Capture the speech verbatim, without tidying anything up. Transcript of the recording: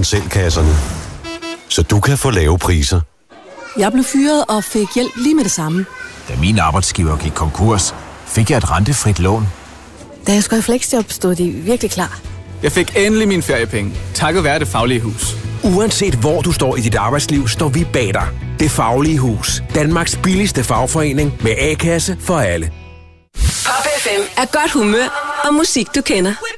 Parcelkasserne, så du kan få lave priser. Jeg blev fyret og fik hjælp lige med det samme. Da min arbejdsgiver gik konkurs, fik jeg et rentefrit lån. Da jeg skulle have fleksjob, stod de virkelig klar. Jeg fik endelig mine feriepenge, takket være Det Faglige Hus. Uanset hvor du står i dit arbejdsliv, står vi bag dig. Det Faglige Hus. Danmarks billigste fagforening med A-kasse for alle. Pop F M er godt humør og musik, du kender.